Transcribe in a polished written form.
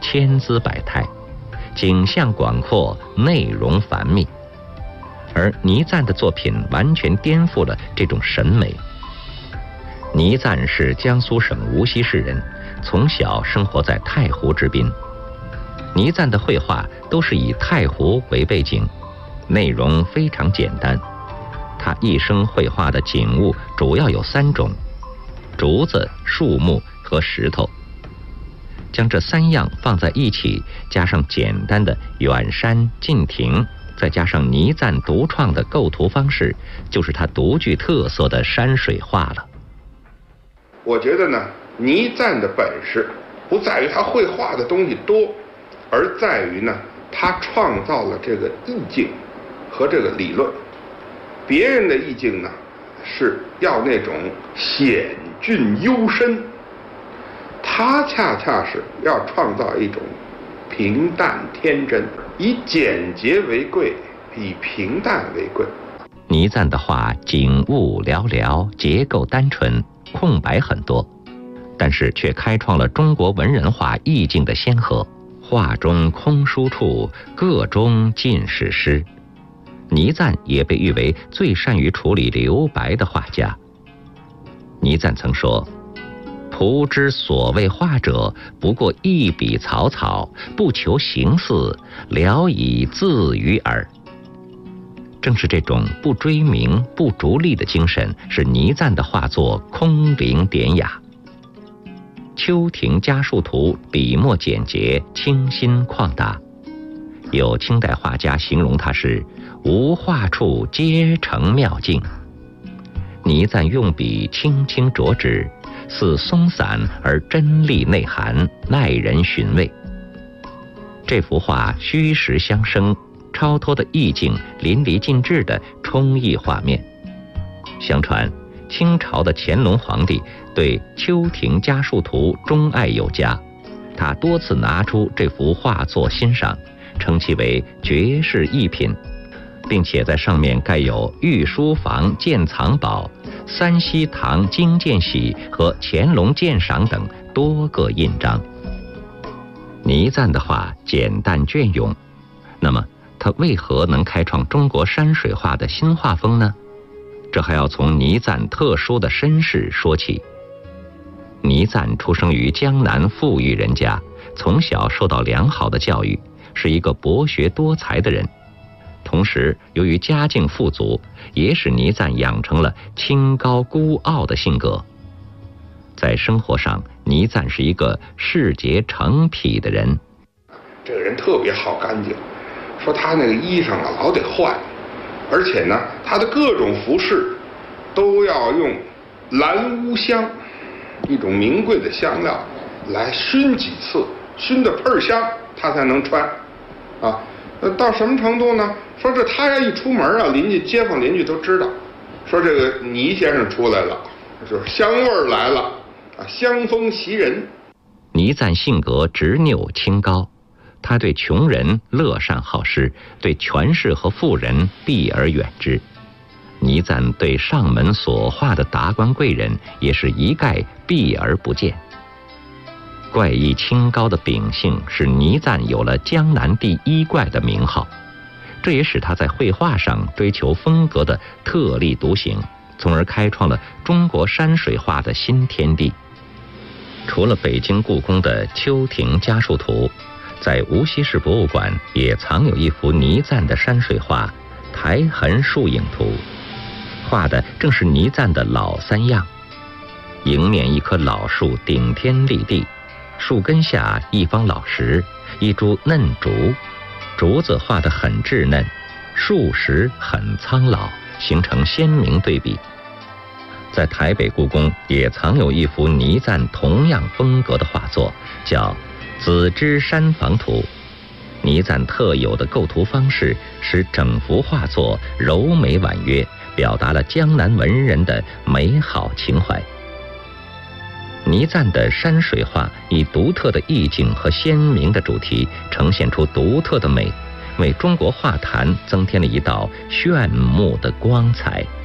千姿百态，景象广阔，内容繁密。而倪瓒的作品完全颠覆了这种审美。倪瓒是江苏省无锡市人，从小生活在太湖之滨。倪瓒的绘画都是以太湖为背景，内容非常简单。他一生绘画的景物主要有3种：竹子、树木和石头。将这3样放在一起，加上简单的远山、近亭，再加上倪瓒独创的构图方式，就是他独具特色的山水画了。 我觉得呢，倪瓒的本事不在于他绘画的东西多，而在于呢，他创造了这个意境和这个理论。别人的意境呢，是要那种险峻幽深，他恰恰是要创造一种平淡天真，以简洁为贵，以平淡为贵。 倪瓒的画景物寥寥，结构单纯，空白很多，但是却开创了中国文人画意境的先河。画中空疏处，个中尽是诗。倪瓒也被誉为最善于处理留白的画家。倪瓒曾说：“仆之所谓画者，不过一笔草草，不求形似，聊以自娱耳。”正是这种不追名、不逐利的精神，使倪瓒的画作空灵典雅。《秋亭家树图》笔墨简洁，清新旷达。有清代画家形容它是无画处皆成妙境。倪瓒用笔轻轻着指，似松散而真丽内涵，耐人寻味。这幅画虚实相生，超脱的意境淋漓尽致地充溢画面。相传清朝的乾隆皇帝对《秋亭家树图》钟爱有加，他多次拿出这幅画作欣赏，称其为绝世异品，并且在上面盖有御书房鉴藏宝、三希堂经鉴喜和乾隆鉴赏等多个印章。倪瓒的画简淡隽永，那么他为何能开创中国山水画的新画风呢？这还要从倪瓒特殊的身世说起。倪瓒出生于江南富裕人家，从小受到良好的教育，是一个博学多才的人。同时，由于家境富足，也使倪瓒养成了清高孤傲的性格。在生活上，倪瓒是一个视洁诚癖的人。 这个人特别好干净，说他那个衣裳啊老得换，而且呢，他的各种服饰都要用蓝乌香，一种名贵的香料，来熏几次，熏得倍儿香，他才能穿。啊，到什么程度呢？说这他要一出门啊，街坊邻居都知道，说这个倪先生出来了，就是香味儿来了啊，香风袭人。 倪瓒性格执拗清高，他对穷人乐善好施，对权势和富人避而远之。倪瓒对上门所画的达官贵人也是一概避而不见。怪异清高的秉性使倪瓒有了江南第一怪的名号，这也使他在绘画上追求风格的特立独行，从而开创了中国山水画的新天地。除了北京故宫的《秋亭家树图》，在无锡市博物馆也藏有一幅倪瓒的山水画《苔痕树影图》，画的正是倪瓒的老3样。迎面一棵老树顶天立地，树根下一方老石，一株嫩竹，竹子画得很稚嫩，树石很苍老，形成鲜明对比。在台北故宫也藏有一幅倪瓒同样风格的画作，叫《紫芝山房图》。倪瓒特有的构图方式使整幅画作柔美婉约，表达了江南文人的美好情怀。倪瓒的山水画以独特的意境和鲜明的主题，呈现出独特的美，为中国画坛增添了一道炫目的光彩。